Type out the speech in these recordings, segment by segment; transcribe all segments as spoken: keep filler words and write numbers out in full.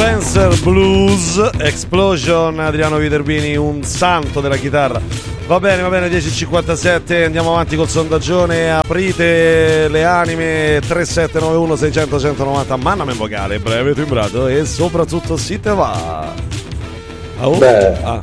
Spencer Blues Explosion, Adriano Viterbini, un santo della chitarra. Va bene, va bene, dieci e cinquantasette, andiamo avanti col sondaggione. Aprite le anime tre sette nove uno sei zero zero uno nove zero. Mandami in vocale, breve timbrato e soprattutto si te va. Oh. Beh, ah.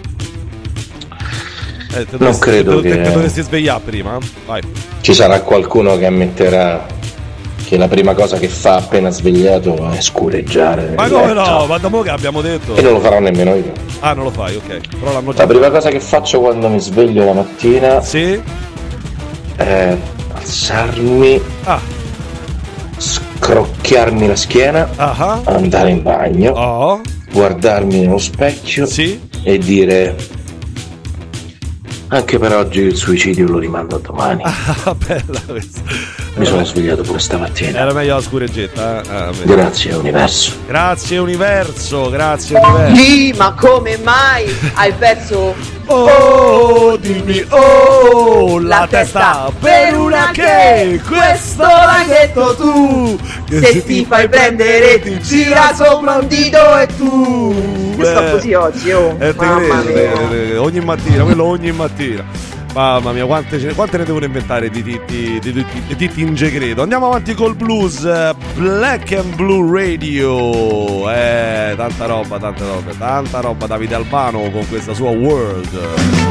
eh, non dovresti, credo te, che te, te dovresti svegliare prima. Vai. Ci sarà qualcuno che ammetterà che la prima cosa che fa appena svegliato è scureggiare. Ma come no? Ma da mo' che abbiamo detto. E non lo farò nemmeno io. Ah, non lo fai, ok. Però l'hanno già La prima cosa che faccio quando mi sveglio la mattina sì? è alzarmi, ah. scrocchiarmi la schiena, uh-huh. andare in bagno, oh. guardarmi nello specchio sì? e dire: anche per oggi il suicidio lo rimando a domani. Ah, bella questa. Mi sono svegliato pure stamattina. Era meglio la scureggetta, eh? Ah, grazie universo. Grazie universo, grazie universo. Sì, ma come mai hai perso? Oh, dimmi, oh, la, la testa, testa per una che, questo l'hai detto tu. Che se, se ti fai prendere ti gira sopra un dito e tu. Io sto così oggi, oh. Eh, mamma credo, mia. Eh, ogni mattina, quello ogni mattina. Mamma mia, quante, quante ne devono inventare di titti, di, di, di titti in segreto. Andiamo avanti col blues. Black and Blue Radio. Eh, tanta roba, tanta roba, tanta roba. Davide Albano con questa sua World.